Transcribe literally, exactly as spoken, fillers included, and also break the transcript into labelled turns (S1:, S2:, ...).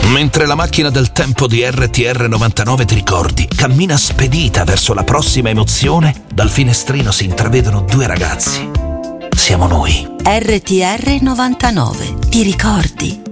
S1: Mentre la macchina del tempo di R T R novantanove, ti ricordi, cammina spedita verso la prossima emozione, dal finestrino si intravedono due ragazzi. Siamo noi.
S2: R T R novantanove, ti ricordi?